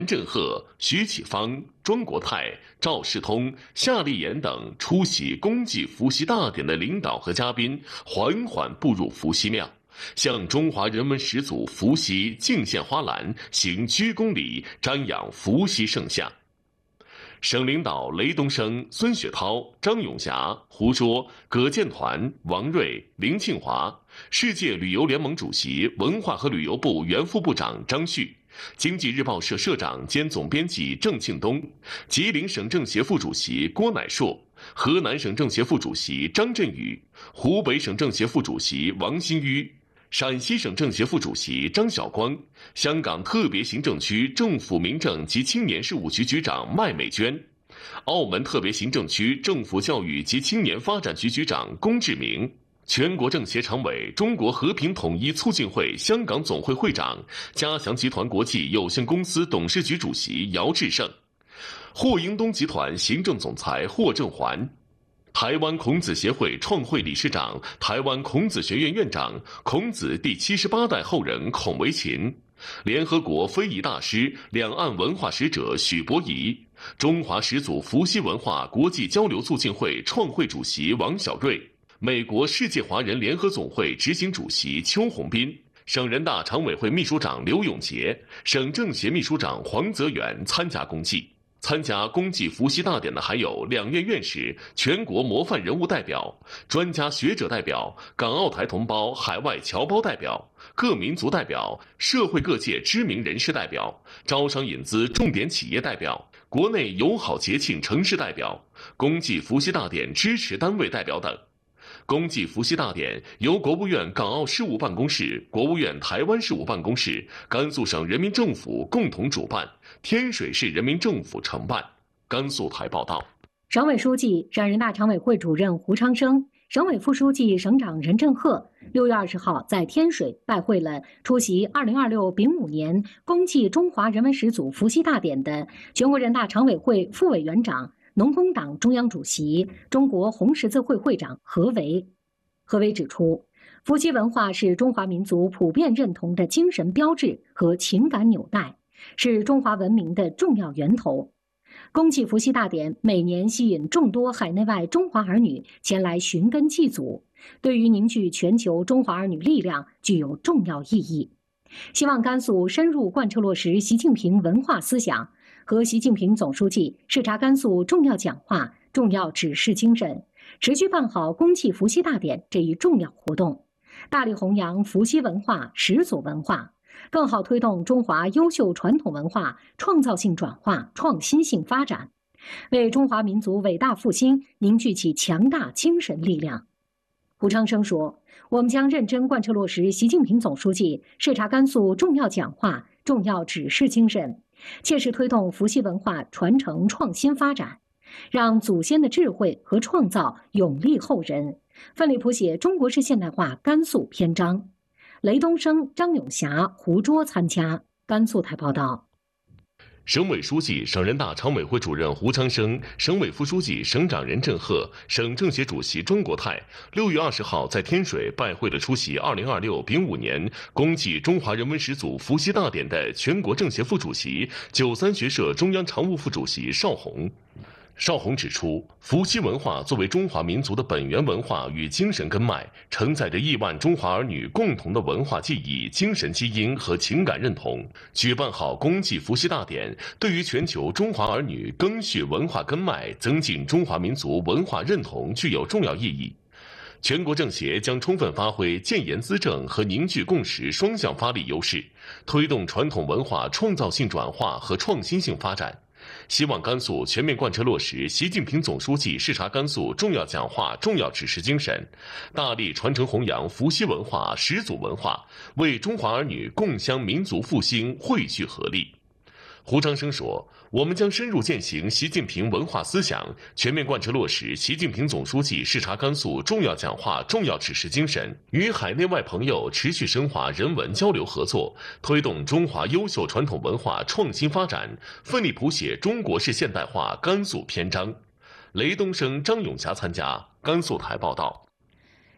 振赫、徐启芳、庄国泰、赵世通、夏立言等出席公祭伏羲大典的领导和嘉宾缓缓步入伏羲庙，向中华人文始祖伏羲敬献花篮，行鞠躬礼，瞻仰伏羲圣像。省领导雷东升、孙雪涛、张永霞、胡说、葛建团、王瑞、林庆华，世界旅游联盟主席、文化和旅游部原副部长张旭，经济日报社社长兼总编辑郑庆东，吉林省政协副主席郭乃硕，河南省政协副主席张振宇，湖北省政协副主席王新ü，陕西省政协副主席张晓光，香港特别行政区政府民政及青年事务局局长麦美娟，澳门特别行政区政府教育及青年发展局局长龚志明，全国政协常委、中国和平统一促进会香港总会会长、嘉祥集团国际有限公司董事局主席姚志胜，霍英东集团行政总裁霍正环，台湾孔子协会创会理事长、台湾孔子学院院长、孔子第78代后人孔维勤，联合国非遗大师、两岸文化使者许伯仪，中华始祖伏羲文化国际交流促进会创会主席王小瑞，美国世界华人联合总会执行主席邱宏斌，省人大常委会秘书长刘永杰，省政协秘书长黄泽元参加公祭。参加公祭伏羲大典的还有两院院士、全国模范人物代表、专家学者代表、港澳台同胞海外侨胞代表、各民族代表、社会各界知名人士代表、招商引资重点企业代表、国内友好节庆城市代表、公祭伏羲大典支持单位代表等。公祭伏羲大典由国务院港澳事务办公室、国务院台湾事务办公室、甘肃省人民政府共同主办，天水市人民政府承办。甘肃台报道。 省委书记、省人大常委会主任胡昌生，省委副书记、省长任正赫6月20号在天水拜会了出席2026丙午年公祭中华人文始祖伏羲大典的全国人大常委会副委员长、农工党中央主席、中国红十字会会长何为。何为指出，伏羲文化是中华民族普遍认同的精神标志和情感纽带，是中华文明的重要源头。公祭伏羲大典每年吸引众多海内外中华儿女前来寻根祭祖，对于凝聚全球中华儿女力量具有重要意义。希望甘肃深入贯彻落实习近平文化思想和习近平总书记视察甘肃重要讲话、重要指示精神，持续办好公祭伏羲大典这一重要活动，大力弘扬伏羲文化、始祖文化，更好推动中华优秀传统文化创造性转化、创新性发展，为中华民族伟大复兴凝聚起强大精神力量。胡昌生说，我们将认真贯彻落实习近平总书记视察甘肃重要讲话、重要指示精神，切实推动伏羲文化传承创新发展，让祖先的智慧和创造永历后人，奋力谱写中国式现代化甘肃篇章。雷东升、张永霞、胡卓参加。甘肃台报道。 省委书记、省人大常委会主任胡昌生，省委副书记、省长任正赫，省政协主席庄国泰6月20号在天水拜会了出席2026丙午年公祭中华人文始祖伏羲大典的全国政协副主席、93学社中央常务副主席邵宏。邵宏指出，伏羲文化作为中华民族的本源文化与精神根脉，承载着亿万中华儿女共同的文化记忆、精神基因和情感认同。举办好公祭伏羲大典，对于全球中华儿女赓续文化根脉、增进中华民族文化认同具有重要意义。全国政协将充分发挥建言资政和凝聚共识双向发力优势，推动传统文化创造性转化和创新性发展。希望甘肃全面贯彻落实习近平总书记视察甘肃重要讲话、重要指示精神，大力传承弘扬伏羲文化、始祖文化，为中华儿女共襄民族复兴汇聚合力。胡昌生说，我们将深入践行习近平文化思想，全面贯彻落实习近平总书记视察甘肃重要讲话、重要指示精神，与海内外朋友持续深化人文交流合作，推动中华优秀传统文化创新发展，奋力谱写中国式现代化甘肃篇章。雷东升、张永霞参加。甘肃台报道。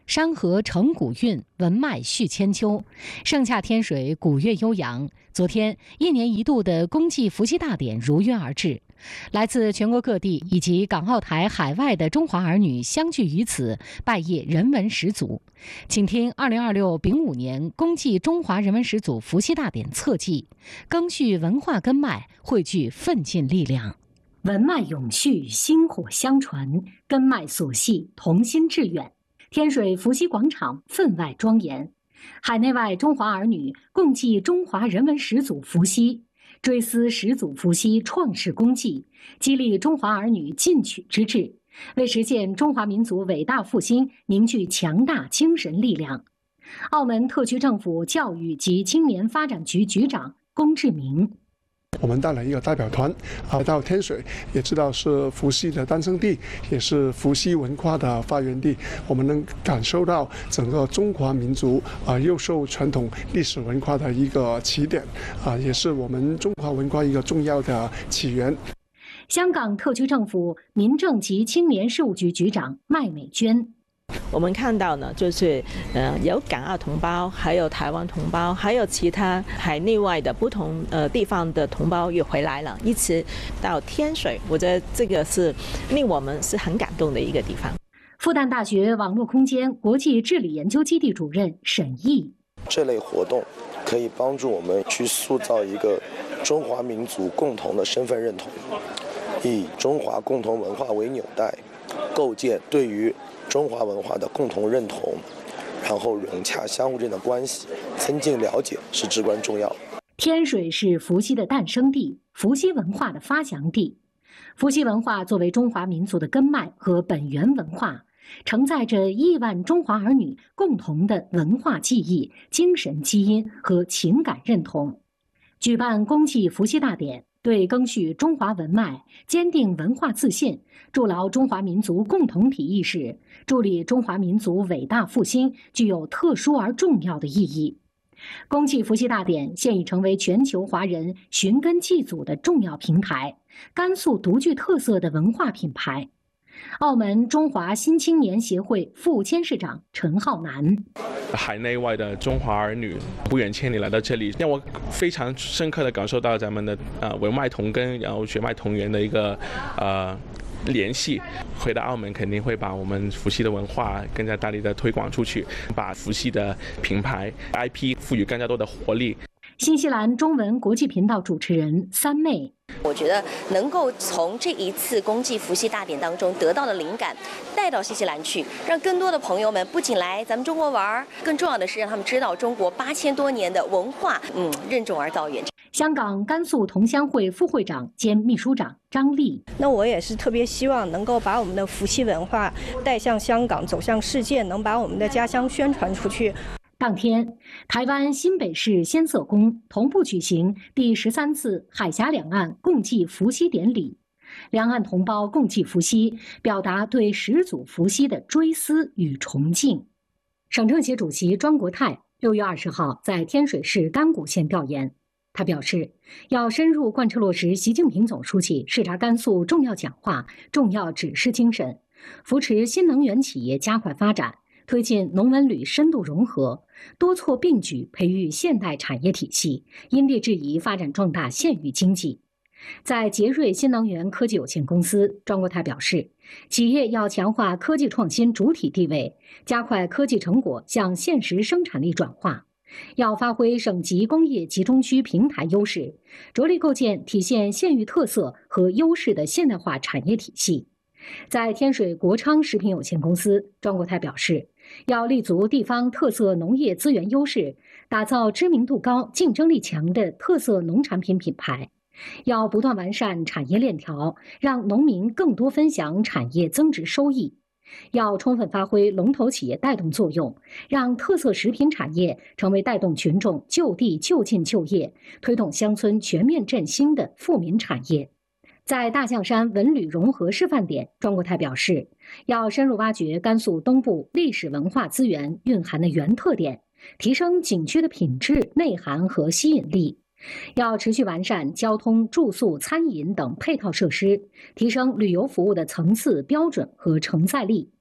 山河成古韵，文脉续千秋。盛夏天水，古乐悠扬。昨天，1年1度的公祭伏羲大典如约而至，来自全国各地以及港澳台海外的中华儿女相聚于此，拜谒人文始祖。请听2026丙午年公祭中华人文始祖伏羲大典侧记，赓续文化根脉，汇聚奋进力量。文脉永续，薪火相传，根脉所系，同心致远。天水伏羲广场分外庄严，海内外中华儿女共祭中华人文始祖伏羲，追思始祖伏羲创世功绩，激励中华儿女进取之志，为实现中华民族伟大复兴凝聚强大精神力量。澳门特区政府教育及青年发展局局长龚志明。 我们带了一个代表团到天水，也知道是伏羲的诞生地，也是伏羲文化的发源地。我们能感受到整个中华民族优秀传统历史文化的一个起点，也是我们中华文化一个重要的起源。 香港特区政府民政及青年事务局局长麦美娟。 我们看到呢，就是有港澳同胞，还有台湾同胞，还有其他海内外的不同地方的同胞也回来了，一起到天水，我觉得这个是令我们是很感动的一个地方。 复旦大学网络空间国际治理研究基地主任沈毅。 这类活动可以帮助我们去塑造一个中华民族共同的身份认同，以中华共同文化为纽带，构建对于中华文化的共同认同，然后融洽相互之间的关系，增进了解是至关重要。 天水是伏羲的诞生地，伏羲文化的发祥地。伏羲文化作为中华民族的根脉和本源文化，承载着亿万中华儿女共同的文化记忆、精神基因和情感认同。举办公祭伏羲大典，对赓续中华文脉、坚定文化自信、筑牢中华民族共同体意识、助力中华民族伟大复兴具有特殊而重要的意义。公祭伏羲大典现已成为全球华人寻根祭祖的重要平台，甘肃独具特色的文化品牌。澳门中华新青年协会副监事长陈浩南。 海内外的中华儿女不远千里来到这里，让我非常深刻地感受到咱们的文脉同根，然后血脉同源的一个联系。回到澳门肯定会把我们伏羲的文化更加大力的推广出去，把伏羲的品牌 IP 赋予更加多的活力。 新西兰中文国际频道主持人三妹。 我觉得能够从这一次公祭伏羲大典当中得到的灵感带到新西兰去，让更多的朋友们不仅来咱们中国玩，更重要的是让他们知道中国8000多年的文化，任重而道远。 香港甘肃同乡会副会长兼秘书长张丽。 那我也是特别希望能够把我们的伏羲文化带向香港，走向世界，能把我们的家乡宣传出去。 当天，台湾新北市仙色宫同步举行第13次海峡两岸共祭伏羲典礼，两岸同胞共祭伏羲，表达对始祖伏羲的追思与崇敬。省政协主席庄国泰6月20号在天水市甘谷县调研，他表示，要深入贯彻落实习近平总书记视察甘肃重要讲话、重要指示精神，扶持新能源企业加快发展，推进农文旅深度融合，多措并举培育现代产业体系，因地制宜发展壮大县域经济。在杰瑞新能源科技有限公司，庄国泰表示，企业要强化科技创新主体地位，加快科技成果向现实生产力转化，要发挥省级工业集中区平台优势，着力构建体现县域特色和优势的现代化产业体系。在天水国昌食品有限公司，庄国泰表示，要立足地方特色农业资源优势，打造知名度高、竞争力强的特色农产品品牌，要不断完善产业链条，让农民更多分享产业增值收益，要充分发挥龙头企业带动作用，让特色食品产业成为带动群众就地就近就业、推动乡村全面振兴的富民产业。在大象山文旅融合示范点，庄国泰表示，要深入挖掘甘肃东部历史文化资源蕴含的原特点，提升景区的品质、内涵和吸引力。要持续完善交通、住宿、餐饮等配套设施，提升旅游服务的层次、标准和承载力。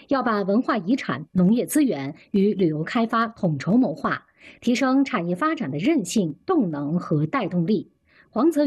要把文化遗产、农业资源与旅游开发统筹谋划，提升产业发展的韧性、动能和带动力。黄泽